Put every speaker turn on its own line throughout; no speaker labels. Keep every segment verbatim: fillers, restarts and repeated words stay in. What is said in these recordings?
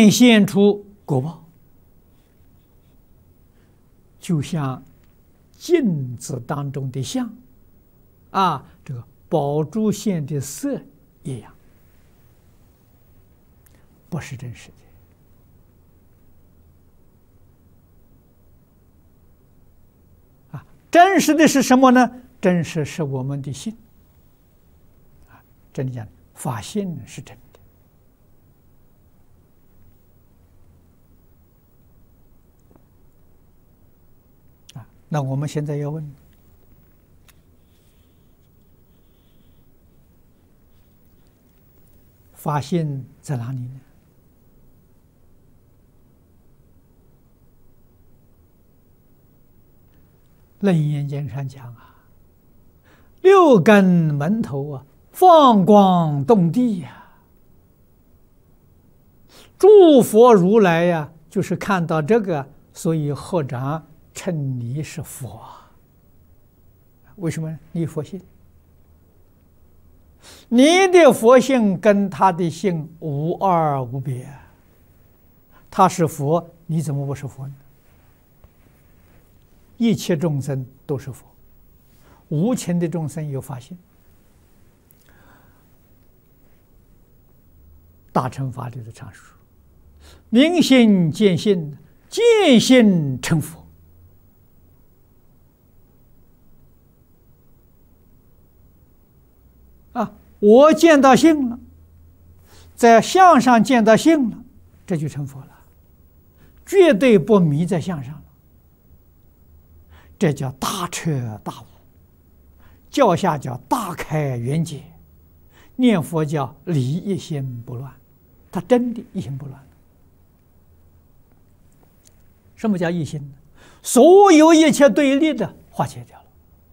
变现出果报，就像镜子当中的像啊，这个宝珠线的色一样，不是真实的。啊，真实的是什么呢？真实是我们的心。啊，真的讲，法性是真的。啊，那我们现在要问：法性在哪里呢？楞严经上讲啊，六根门头啊，放光动地呀、啊。诸佛如来呀、啊，就是看到这个，所以合掌称你是佛啊。为什么？你佛性，你的佛性跟他的性无二无别。他是佛，你怎么不是佛呢？一切众生都是佛，无情的众生有法性。大乘法里的阐述，明心见性，见性成佛。啊，我见到性了，在相上见到性了，这就成佛了，绝对不迷在相上了。这叫大彻大悟，教下叫大开圆解，念佛叫理一心不乱，他真的一心不乱。什么叫一心呢？所有一切对立的化解掉了，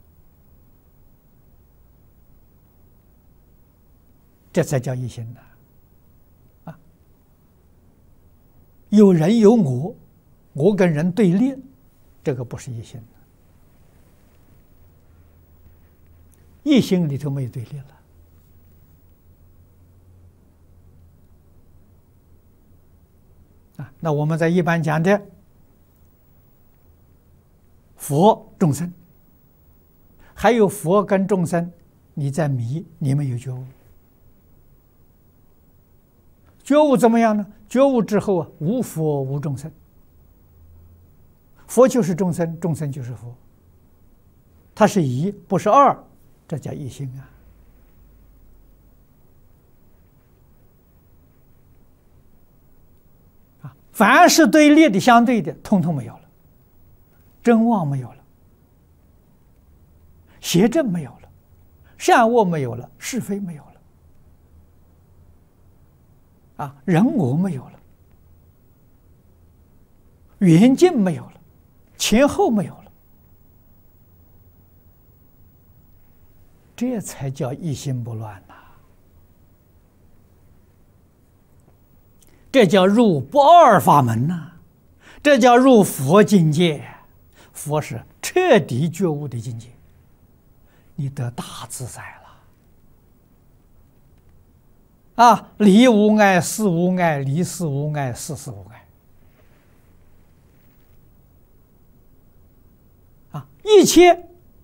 这才叫一心呢。啊，有人有我，我跟人对立，这个不是一心。一心里头没有对立了。啊，那我们在一般讲的佛众生，还有佛跟众生，你在迷，你没有觉悟。觉悟怎么样呢？觉悟之后啊，无佛无众生，佛就是众生，众生就是佛，它是一，不是二。这叫一心啊！啊，凡是对立的、相对的，通通没有了，真妄没有了，邪正没有了，善恶没有了，是非没有了，啊，人我没有了，远近没有了，前后没有了。这才叫一心不乱呐、啊！这叫入不二法门呐、啊！这叫入佛境界。佛是彻底觉悟的境界，你得大自在了啊！离无碍，事无碍，离事无碍，事事无碍啊！一切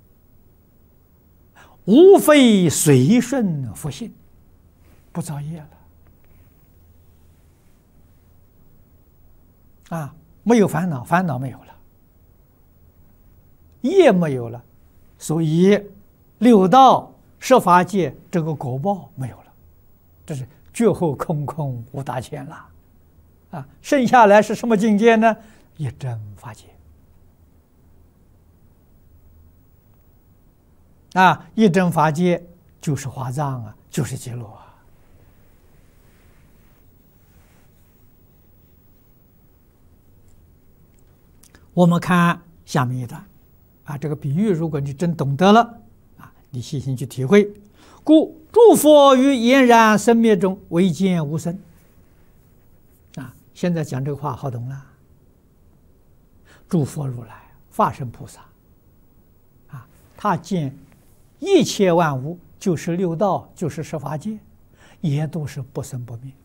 无非随顺佛性，不造业了啊！没有烦恼，烦恼没有了，业没有了，所以六道十法界这个果报没有了，这是觉后空空无大千了啊！剩下来是什么境界呢？一真法界。啊，一真法界就是华藏啊，就是极乐啊。我们看下面一段，啊，这个比喻，如果你真懂得了，啊，你细心去体会。故诸佛于俨然生灭中，唯见无生。啊，现在讲这个话好懂了。诸佛如来、法身菩萨，啊，他见一切万物，就是六道，就是十法界，也都是不生不灭。